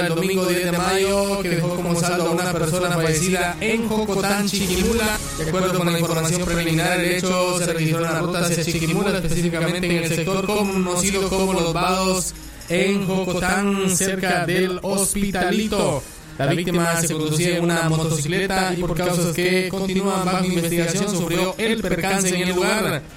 del domingo 10 de mayo que dejó como saldo a una persona fallecida en Jocotán, Chiquimula. De acuerdo con la información preliminar, el hecho se registró en la ruta hacia Chiquimula, específicamente en el sector conocido como Los Vados, en Jocotán, cerca del Hospitalito. La víctima se conducía en una motocicleta y por causas que continúan bajo investigación sufrió el percance en el lugar.